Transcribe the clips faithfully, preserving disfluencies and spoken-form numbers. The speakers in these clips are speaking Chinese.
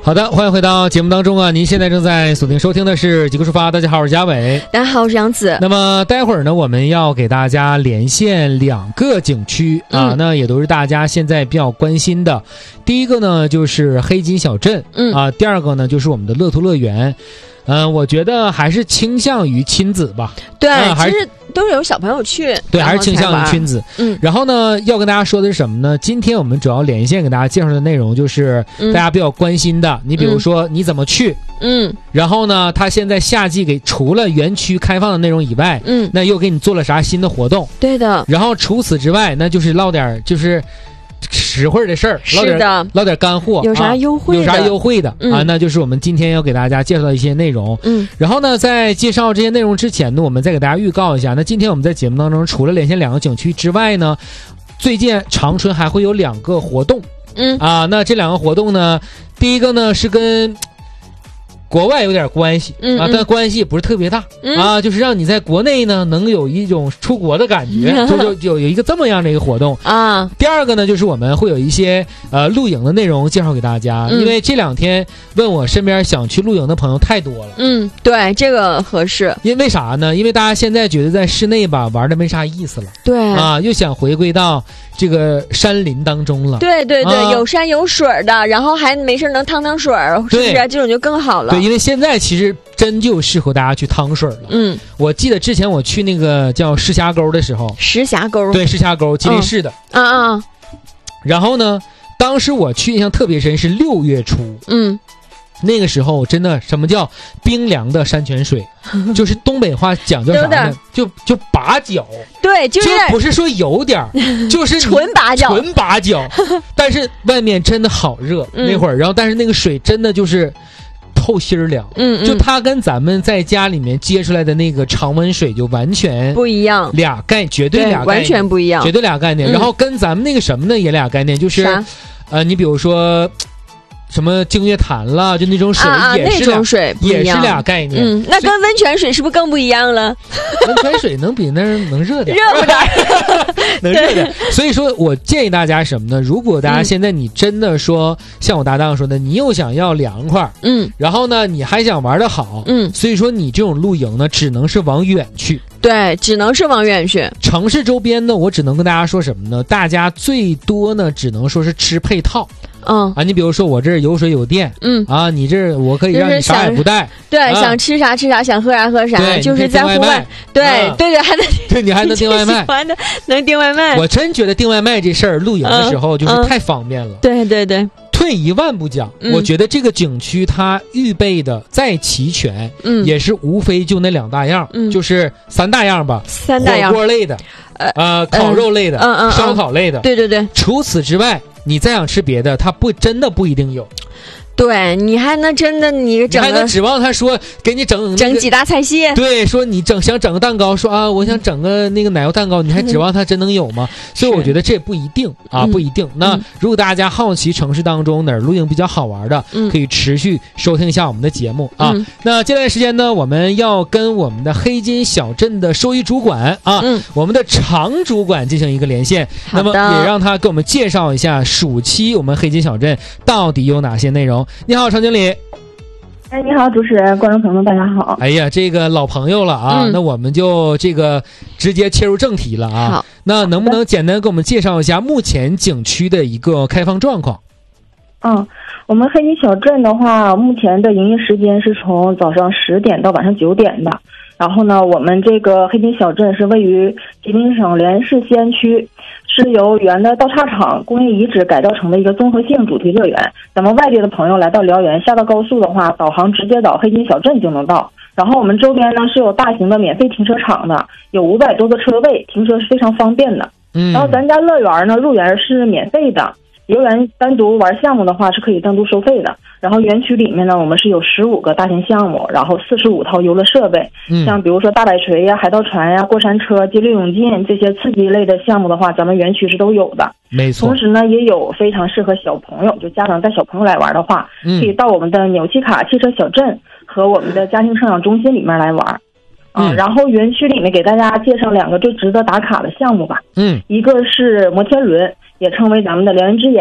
好的，欢迎回到节目当中啊！您现在正在锁定收听的是极客出发。大家好，我是嘉伟。 大家好，我是杨子。 那么待会儿呢，我们要给大家连线两个景区啊， 嗯、 那也都是大家现在比较关心的。第一个呢就是黑金小镇，嗯啊，第二个呢就是我们的乐图乐园。嗯、呃，我觉得还是倾向于亲子吧。 对， 呃、 其实都是有小朋友去， 对，还是倾向于亲子。 嗯， 然后呢，要跟大家说的是什么呢？今天我们主要连线给大家介绍的内容就是大家比较关心的。嗯、你比如说你怎么去？嗯，然后呢，他现在夏季给除了园区开放的内容以外，嗯，那又给你做了啥新的活动？ 对的。 然后除此之外，那就是唠点就是。实惠的事儿， 唠点唠点干货， 有啥优惠的、 啊？有啥优惠的、 嗯、 啊？那就是我们今天要给大家介绍的一些内容。嗯，然后呢，在介绍这些内容之前呢，我们再给大家预告一下。那今天我们在节目当中，除了连线两个景区之外呢，最近长春还会有两个活动。嗯啊，那这两个活动呢，第一个呢是跟国外有点关系、嗯、啊，但关系也不是特别大、嗯、啊，就是让你在国内呢能有一种出国的感觉，就就有有一个这么样的一个活动啊。第二个呢，就是我们会有一些呃露营的内容介绍给大家、嗯，因为这两天问我身边想去露营的朋友太多了。 嗯，对，这个合适。 因为啥呢？因为大家现在觉得在室内吧玩的没啥意思了， 对啊，又想回归到这个山林当中了。 对对对、啊，有山有水的，然后还没事能趟趟水，是不是？这种就更好了。 对，因为现在其实真就适合大家去趟水了。嗯，我记得之前我去那个叫石峡沟的时候， 石峡沟， 对，石峡沟，吉林市的。 啊、嗯、啊。 然后呢，当时我去印象特别深，是六月初。嗯。那个时候真的什么叫冰凉的山泉水，就是东北话讲究啥呢？就就把脚， 对，就是、 就不是说有点就是纯把脚， 纯把脚。但是外面真的好热、嗯、那会儿，然后但是那个水真的就是透心儿凉，嗯，就它跟咱们在家里面接出来的那个常温水就完全不一样， 俩概绝对俩概念， 完全不一样， 绝对俩概念、嗯。然后跟咱们那个什么呢也俩概念，就是呃，你比如说。什么净月潭了，就那种水也是俩、 啊、那种水也是俩概念。 嗯，那跟温泉水是不是更不一样了？ 温泉水能比那儿能热点， 热不点， 能热点。所以说我建议大家什么呢？如果大家现在你真的说、嗯、像我搭档说的，你又想要凉快，嗯，然后呢你还想玩得好，嗯，所以说你这种露营呢，只能是往远去。 对，只能是往远去。 城市周边呢，我只能跟大家说什么呢？大家最多呢，只能说是吃配套。嗯啊，你比如说我这儿有水有电，嗯啊，你这儿我可以让你啥也不带， 对、啊，想吃啥吃啥，想喝啥喝啥，就是在户外，对、啊、对对，还能对你还能订外卖， 能订外卖。 我真觉得订外卖这事儿，露营的时候就是太方便了。嗯、 对对对。 退一万步讲、嗯，我觉得这个景区它预备的再齐全，嗯，也是无非就那两大样，嗯，就是三大样吧， 三大样， 火锅类的，呃呃，烤肉类的， 嗯嗯， 烧烤类的， 对对对。 除此之外，你再想吃别的，它不真的不一定有。 对，你还能真的你整你还能指望他说给你整、那个、 整几大菜系？ 对，说你整想整个蛋糕，说啊我想整个那个奶油蛋糕，你还指望他真能有吗？所以我觉得这也不一定啊，不一定。那、嗯、如果大家好奇城市当中哪儿露营比较好玩的、嗯，可以持续收听一下我们的节目啊。嗯、那接下来时间呢，我们要跟我们的黑金小镇的收益主管啊，嗯、我们的常主管进行一个连线，那么也让他给我们介绍一下暑期我们黑金小镇到底有哪些内容。你好，常经理。 哎，你好，主持人，观众朋友们，大家好。 哎呀，这个老朋友了啊，嗯、那我们就这个直接切入正题了啊。 好， 那能不能简单给我们介绍一下目前景区的一个开放状况？ 嗯，我们黑金小镇的话，目前的营业时间是从早上十点到晚上九点的。然后呢，我们这个黑金小镇是位于吉林省莲市西安区，是由原的道岔厂工业遗址改造成的一个综合性主题乐园。咱们外地的朋友来到辽源，下到高速的话，导航直接到黑金小镇就能到。然后我们周边呢是有大型的免费停车场的，有五百多个车位，停车是非常方便的。嗯，然后咱家乐园呢入园是免费的。游园单独玩项目的话是可以单独收费的，然后园区里面呢，我们是有十五个大型项目，然后四十五套游乐设备，嗯，像比如说大摆锤呀、海盗船呀、过山车、激流勇进这些刺激类的项目的话，咱们园区是都有的。 没错。 同时呢，也有非常适合小朋友，就家长带小朋友来玩的话，嗯，可以到我们的纽西卡汽车小镇和我们的家庭成长中心里面来玩。啊，然后园区里面给大家介绍两个最值得打卡的项目吧。嗯，一个是摩天轮，也称为咱们的辽源之眼，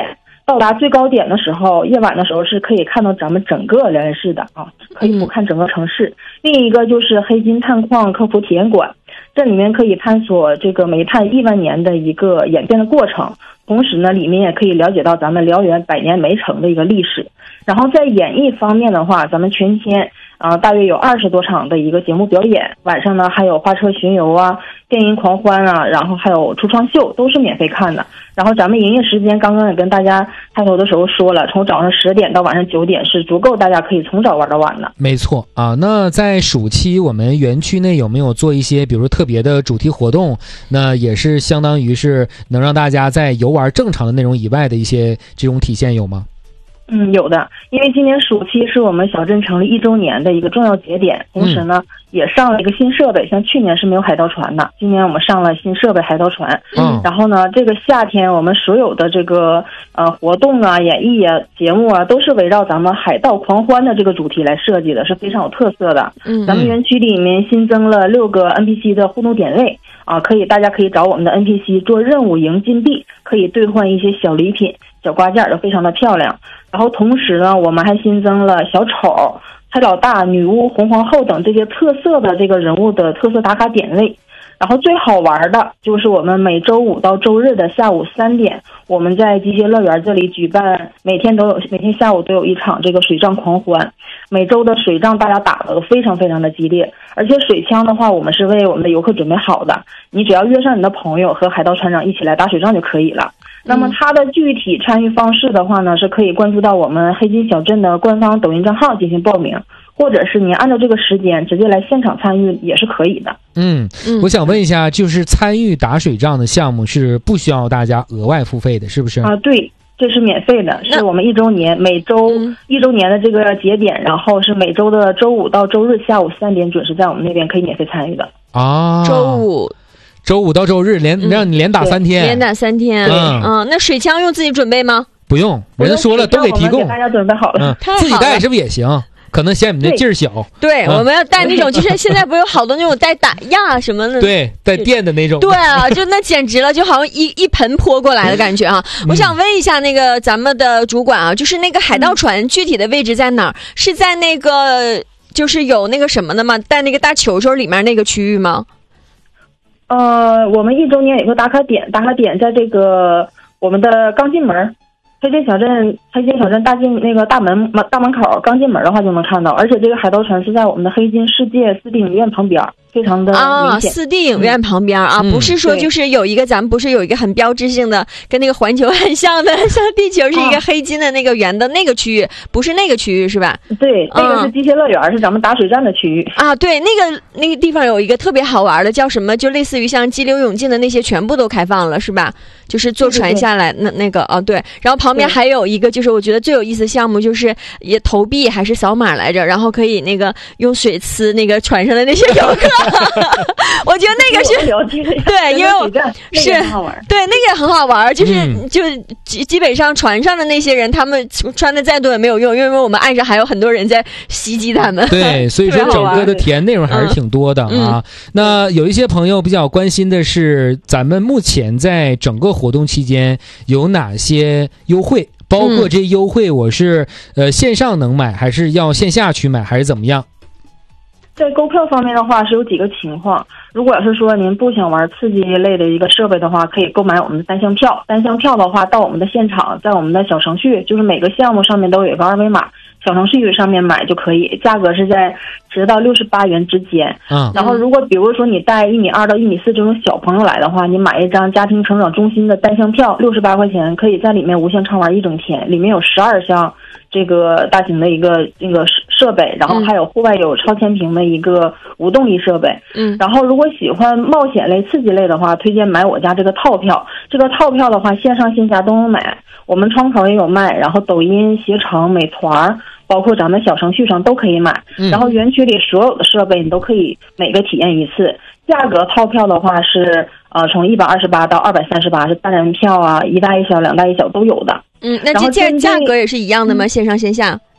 到达最高点的时候，夜晚的时候是可以看到咱们整个辽源市的啊，可以俯瞰整个城市。嗯、另一个就是黑金探矿科普体验馆，这里面可以探索这个煤炭亿万年的一个演变的过程，同时呢，里面也可以了解到咱们辽源百年煤城的一个历史。然后在演艺方面的话，咱们全天啊、呃、大约有二十多场的一个节目表演，晚上呢还有花车巡游啊、电音狂欢啊，然后还有橱窗秀，都是免费看的。然后咱们营业时间刚刚也跟大家开头的时候说了，从早上十点到晚上九点是足够大家可以从早玩到晚的。 没错啊，那在暑期我们园区内有没有做一些比如特别的主题活动？那也是相当于是能让大家在游玩正常的内容以外的一些这种体现有吗？ 嗯，有的，因为今年暑期是我们小镇成立一周年的一个重要节点，同时呢、嗯、也上了一个新设备，像去年是没有海盗船的，今年我们上了新设备海盗船。嗯，然后呢，这个夏天我们所有的这个呃活动啊、演绎啊、节目啊，都是围绕咱们海盗狂欢的这个主题来设计的，是非常有特色的。嗯，咱们园区里面新增了六个 N P C 的互动点位啊，可以大家可以找我们的 N P C 做任务赢金币，可以兑换一些小礼品。小挂件都非常的漂亮，然后同时呢，我们还新增了小丑、黑老大、女巫、红皇后等这些特色的这个人物的特色打卡点位。然后最好玩的就是我们每周五到周日的下午三点，我们在机械乐园这里举办，每天都有，每天下午都有一场这个水仗狂欢。每周的水仗大家打的都非常非常的激烈，而且水枪的话，我们是为我们的游客准备好的，你只要约上你的朋友和海盗船长一起来打水仗就可以了。那么它的具体参与方式的话呢，是可以关注到我们黑金小镇的官方抖音账号进行报名，或者是你按照这个时间直接来现场参与也是可以的。嗯， 我想问一下，就是参与打水仗的项目是不需要大家额外付费的，是不是？ 啊，对，这是免费的，是我们一周年每周、嗯、一周年的这个节点，然后是每周的周五到周日下午三点准时在我们那边可以免费参与的。 啊， 周五。 周五到周日连、嗯、让你连打三天， 连打三天。嗯，嗯，那水枪用自己准备吗？ 不用，人家说了都给提供， 给大家准备好了。 嗯，自己带是不是也行？可能嫌你们那劲儿小。 对，嗯、我们要带那种，就是现在不有好多那种带打压什么的， 对，带电的那种。 对啊，就那简直了，就好像一一盆泼过来的感觉啊！嗯、我想问一下那个咱们的主管啊，就是那个海盗船具体的位置在哪儿？嗯、是在那个就是有那个什么的吗？带那个大球球里面那个区域吗？ 呃，我们一周年有个打卡点，打卡点在这个我们的刚进门，黑金小镇黑金小镇大进那个大门大门口，刚进门的话就能看到，而且这个海盗船是在我们的黑金世界四 D 影院旁边，非常的明显。 啊，四 D 影院旁边啊，嗯、不是说就是有一个咱们不是有一个很标志性的，跟那个环球很像的，像地球是一个黑金的那个圆的那个区域，不是那个区域是吧？ 对，那个是机械乐园，嗯、是咱们打水战的区域啊。对，那个那个地方有一个特别好玩的，叫什么？就类似于像激流勇进的那些，全部都开放了，是吧？就是坐船下来那那个啊，对。然后旁边还有一个，就是我觉得最有意思的项目，就是也投币还是扫码来着，然后可以那个用水呲那个船上的那些游客。我觉得那个是对，因为我是对那个也很好玩，就是、嗯、就基基本上船上的那些人，他们穿的再多也没有用，因为我们岸上还有很多人在袭击他们。 对，所以说整个的体验内容还是挺多的、嗯、啊。那有一些朋友比较关心的是，咱们目前在整个活动期间有哪些优惠？包括这些优惠，我是呃线上能买，还是要线下去买，还是怎么样？ 在购票方面的话是有几个情况，如果要是说您不想玩刺激类的一个设备的话，可以购买我们的单项票。单项票的话，到我们的现场，在我们的小程序，就是每个项目上面都有一个二维码，小程序上面买就可以，价格是在十到六十八元之间。嗯，然后如果比如说你带一米二到一米四这种小朋友来的话，你买一张家庭成长中心的单项票，六十八块钱，可以在里面无限畅玩一整天，里面有十二项这个大型的一个这个设备，然后还有户外有超千屏的一个无动力设备。嗯，然后如果喜欢冒险类、刺激类的话，推荐买我家这个套票。这个套票的话，线上线下都能买，我们窗口也有卖，然后抖音、携程、美团，包括咱们小程序上都可以买。嗯、然后园区里所有的设备你都可以每个体验一次。价格套票的话是呃从一百二十八到二百三十八，是单人票啊，一大一小、两大一小都有的。 嗯，那这价价格也是一样的吗？嗯、线上线下？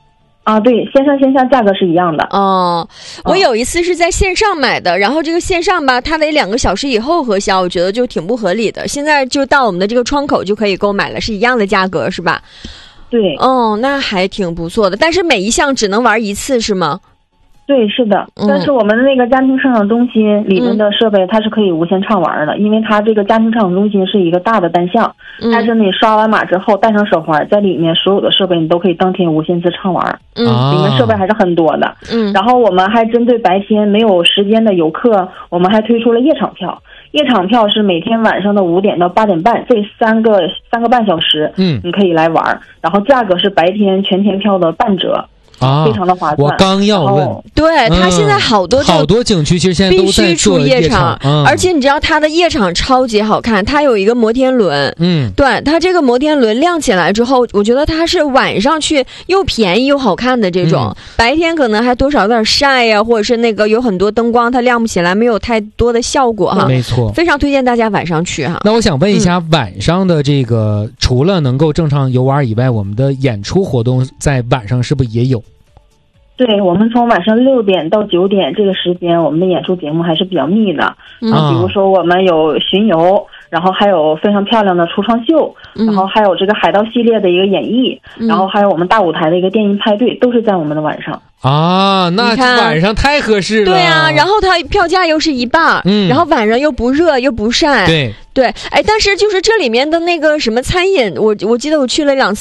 啊，对，线上线下价格是一样的。 哦，我有一次是在线上买的，然后这个线上吧，它得两个小时以后核销，我觉得就挺不合理的。现在就到我们的这个窗口就可以购买了，是一样的价格，是吧？ 对。 哦，那还挺不错的。但是每一项只能玩一次，是吗？ 对，是的，但是我们的那个家庭生长中心里面的设备它是可以无限畅玩的，嗯、因为它这个家庭生长中心是一个大的单项，嗯、但是你刷完码之后带上手环，在里面所有的设备你都可以当天无限次畅玩，嗯，里面设备还是很多的，嗯，然后我们还针对白天没有时间的游客，我们还推出了夜场票。夜场票是每天晚上的五点到八点半，这三个三个半小时，嗯，你可以来玩，然后价格是白天全天票的半折。啊，非常的划算。 我刚要问， 对，它现在好多、 嗯、好多景区其实现在都在做夜场， 嗯、而且你知道它的夜场超级好看，它有一个摩天轮，嗯，对，它这个摩天轮亮起来之后，我觉得它是晚上去又便宜又好看的这种，嗯、白天可能还多少有点晒呀、啊，或者是那个有很多灯光它亮不起来，没有太多的效果哈。 没错， 非常推荐大家晚上去哈。 那我想问一下，嗯、晚上的这个除了能够正常游玩以外，我们的演出活动在晚上是不是也有？ 对，我们从晚上六点到九点这个时间，我们的演出节目还是比较密的。嗯，比如说我们有巡游，然后还有非常漂亮的橱窗秀，嗯、然后还有这个海盗系列的一个演绎，嗯、然后还有我们大舞台的一个电音派对，都是在我们的晚上。 啊，那晚上太合适了。 对啊，然后它票价又是一半，嗯，然后晚上又不热又不晒。 对对， 哎，但是就是这里面的那个什么餐饮，我我记得我去了两次。